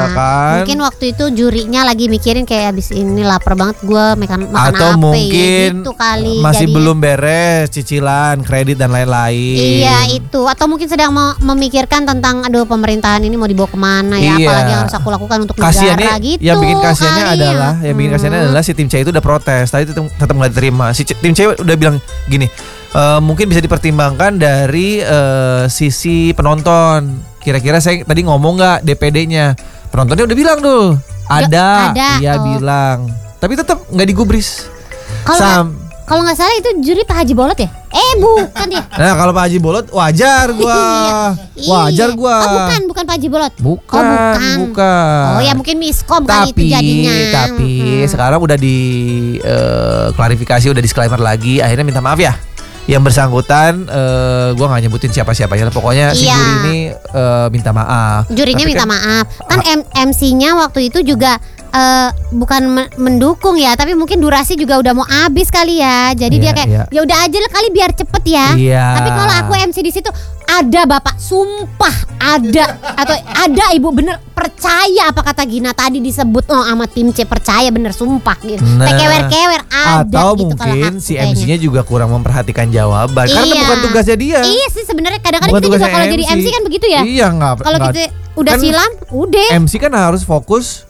kan. Mungkin waktu itu jurinya lagi mikirin kayak abis ini lapar banget gue makan atau apa mungkin ya, gitu kali. masih jadinya. belum beres cicilan, kredit dan lain-lain. Iya itu. Atau mungkin sedang memikirkan tentang aduh pemerintahan ini mau dibawa kemana ya. Iya. Apalagi yang harus aku lakukan untuk Kasiannya, negara gitu. yang bikin kasiannya kali adalah ya. yang bikin kasiannya adalah si tim C itu udah protes, tapi tetap nggak diterima. Si tim C udah bilang gini, mungkin bisa dipertimbangkan dari sisi penonton. Kira-kira saya tadi ngomong nggak DPD-nya? Penontonnya udah bilang tuh ada. Iya bilang, tapi tetap nggak digubris. Kalau nggak salah itu juri Pak Haji Bolot ya? Bukan ya? Nah kalau Pak Haji Bolot wajar gua. Wajar gua. Oh bukan Pak Haji Bolot. Bukan. Oh ya mungkin miskom kali itu jadinya. Tapi sekarang udah di klarifikasi, udah disclaimer lagi. Akhirnya minta maaf ya. Yang bersangkutan, gue gak nyebutin siapa-siapanya. Pokoknya si juri ini minta maaf. Jurinya minta maaf. Kan MC-nya waktu itu juga bukan mendukung ya, tapi mungkin durasi juga udah mau habis kali ya. Jadi dia kayak ya udah aja lah kali biar cepet ya. Tapi kalau aku MC di situ ada bapak, sumpah ada atau ada ibu bener percaya apa kata Gina tadi disebut sama tim C, percaya bener sumpah gitu. Kewer-kewer ada. Atau gitu mungkin si MC-nya juga kurang memperhatikan jawaban karena bukan tugasnya dia. Iya sih sebenarnya kadang-kadang kita juga kalau jadi MC kan begitu ya. Iya kalau kita udah silam udah. MC kan harus fokus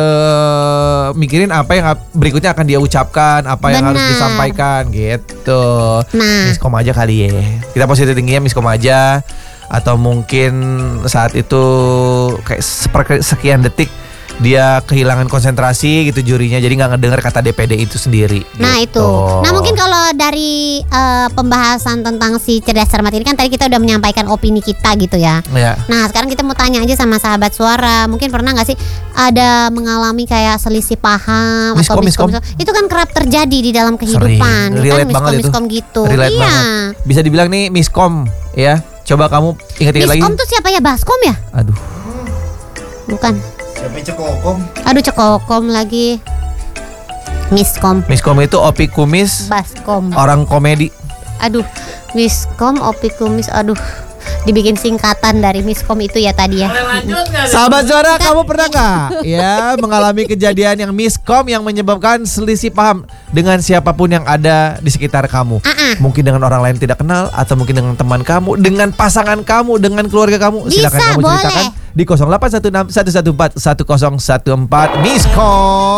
mikirin apa yang berikutnya akan dia ucapkan, apa yang harus disampaikan gitu. Miskom aja kali ya. Kita positif tingginya miskom aja. Atau mungkin saat itu kayak sekian detik dia kehilangan konsentrasi gitu jurinya, jadi nggak ngedenger kata DPD itu sendiri. Nah gitu. itu. Nah mungkin kalau dari pembahasan tentang si cerdas cermat ini kan tadi kita udah menyampaikan opini kita gitu ya. Nah sekarang kita mau tanya aja sama sahabat suara, mungkin pernah nggak sih ada mengalami kayak selisih paham atau miskom? Itu kan kerap terjadi di dalam kehidupan. Relate kan banget miskom gitu. Relate banget. Bisa dibilang nih miskom ya. Coba kamu ingat-ingat lagi. Miskom tuh siapa ya? Baskom ya? Aduh. Bukan. Siapa Cekokom? Aduh Cekokom lagi. Miskom. Miskom itu Opi Kumis. Baskom. Orang komedi. Aduh, miskom, Opi Kumis. Aduh, dibikin singkatan dari miskom itu ya tadi ya. Sahabat suara, kamu pernah nggak ya mengalami kejadian yang miskom yang menyebabkan selisih paham dengan siapapun yang ada di sekitar kamu? Mungkin dengan orang lain tidak kenal, atau mungkin dengan teman kamu, dengan pasangan kamu, dengan keluarga kamu. Silakan kamu ceritakan di 0816 114 1014 miskom.